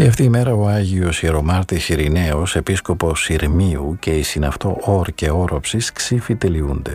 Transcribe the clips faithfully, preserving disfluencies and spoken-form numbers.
Τη αυτή η μέρα ο Άγιος Ιερομάρτης Ειρηναίος, επίσκοπος Ιρμίου και η συναυτό όρ και όροψης ξύφη τελειούνται.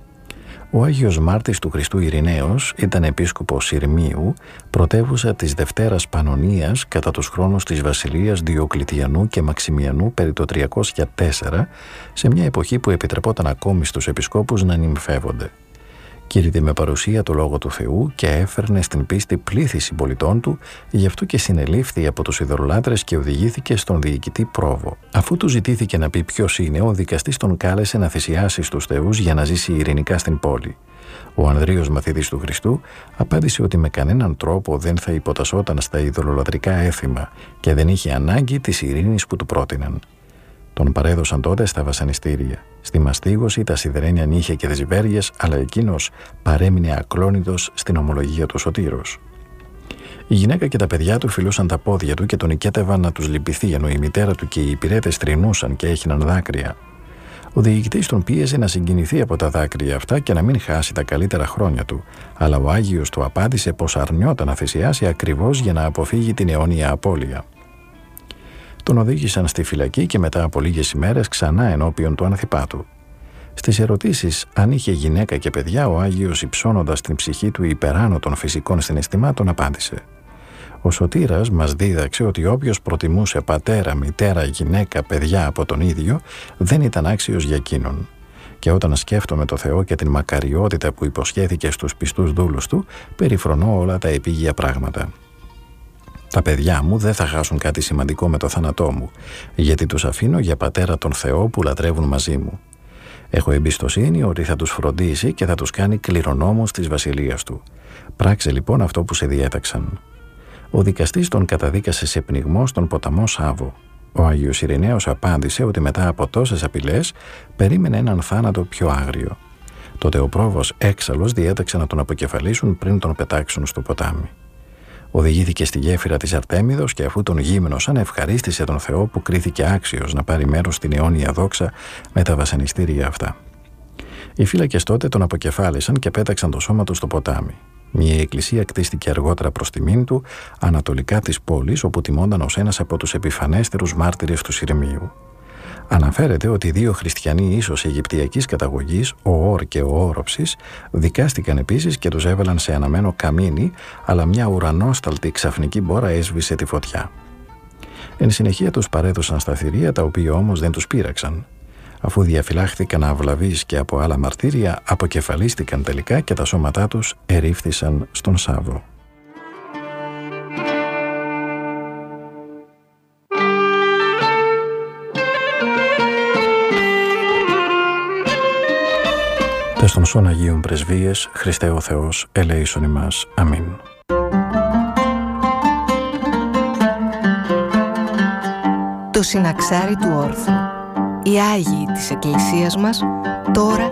Ο Άγιος Μάρτης του Χριστού Ειρηναίος ήταν επίσκοπος Ιρμίου, πρωτεύουσα της Δευτέρας Πανωνίας κατά τους χρόνους της βασιλείας Διοκλητιανού και Μαξιμιανού περί το τριακόσια τέσσερα, σε μια εποχή που επιτρεπόταν ακόμη στους επισκόπους να νυμφεύονται. Κήρυτε με παρουσία το Λόγο του Θεού και έφερνε στην πίστη πλήθη συμπολιτών του, γι' αυτό και συνελήφθη από τους ειδωλολάτρες και οδηγήθηκε στον διοικητή Πρόβο. Αφού του ζητήθηκε να πει ποιος είναι, ο δικαστής τον κάλεσε να θυσιάσει στους θεούς για να ζήσει ειρηνικά στην πόλη. Ο Ανδρείος, μαθητής του Χριστού, απάντησε ότι με κανέναν τρόπο δεν θα υποτασσόταν στα ειδωλολατρικά έθιμα και δεν είχε ανάγκη της ειρήνης που του πρότειναν. Τον παρέδωσαν τότε στα βασανιστήρια, στη μαστίγωση, τα σιδερένια νύχια και τις βέργες, αλλά εκείνος παρέμεινε ακλόνητος στην ομολογία του σωτήρος. Η γυναίκα και τα παιδιά του φιλούσαν τα πόδια του και τον οικέτευαν να τους λυπηθεί, ενώ η μητέρα του και οι υπηρέτες τρινούσαν και έχιναν δάκρυα. Ο διοικητής τον πίεζε να συγκινηθεί από τα δάκρυα αυτά και να μην χάσει τα καλύτερα χρόνια του, αλλά ο Άγιος του απάντησε πως αρνιόταν να θυσιάσει ακριβώς για να αποφύγει την αιώνια απώλεια. Τον οδήγησαν στη φυλακή και μετά από λίγες ημέρες ξανά ενώπιον του ανθιπάτου. Στις ερωτήσεις αν είχε γυναίκα και παιδιά, ο Άγιος, υψώνοντας την ψυχή του υπεράνω των φυσικών συναισθημάτων, απάντησε: «Ο σωτήρας μας δίδαξε ότι όποιος προτιμούσε πατέρα, μητέρα, γυναίκα, παιδιά από τον ίδιο, δεν ήταν άξιος για εκείνον. Και όταν σκέφτομαι το Θεό και την μακαριότητα που υποσχέθηκε στους πιστούς δούλους του, περιφρονώ όλα τα επίγεια πράγματα. Τα παιδιά μου δεν θα χάσουν κάτι σημαντικό με το θάνατό μου, γιατί τους αφήνω για πατέρα τον Θεό που λατρεύουν μαζί μου. Έχω εμπιστοσύνη ότι θα τους φροντίσει και θα τους κάνει κληρονόμους της βασιλείας του. Πράξε λοιπόν αυτό που σε διέταξαν». Ο δικαστής τον καταδίκασε σε πνιγμό στον ποταμό Σάβο. Ο Άγιος Ειρηναίος απάντησε ότι μετά από τόσες απειλές περίμενε έναν θάνατο πιο άγριο. Τότε ο πρόβος έξαλλος διέταξε να τον αποκεφαλίσουν πριν τον πετάξουν στο ποτάμι. Οδηγήθηκε στη γέφυρα της Αρτέμιδος και αφού τον γύμνωσαν, ευχαρίστησε τον Θεό που κρίθηκε άξιος να πάρει μέρος στην αιώνια δόξα με τα βασανιστήρια αυτά. Οι φύλακες τότε τον αποκεφάλισαν και πέταξαν το σώμα του στο ποτάμι. Μια εκκλησία κτίστηκε αργότερα προς τιμήν του, ανατολικά της πόλης, όπου τιμώνταν ως ένας από τους επιφανέστερους μάρτυρες του Συρμίου. Αναφέρεται ότι δύο χριστιανοί ίσως αιγυπτιακής καταγωγής, ο Όρ και ο Όροψης, δικάστηκαν επίσης και τους έβαλαν σε αναμένο καμίνι, αλλά μια ουρανόσταλτη ξαφνική μπόρα έσβησε τη φωτιά. Εν συνεχεία τους παρέδωσαν στα θηρία, τα οποία όμως δεν τους πείραξαν. Αφού διαφυλάχθηκαν αυλαβείς και από άλλα μαρτύρια, αποκεφαλίστηκαν τελικά και τα σώματά τους ερήφθησαν στον Σάβο. Τες των σών Αγίων Πρεσβείες, Χριστέ ο Θεός, ελέησον ημάς. Αμήν. Το συναξάρι του όρθρου. Οι Άγιοι της Εκκλησίας μας τώρα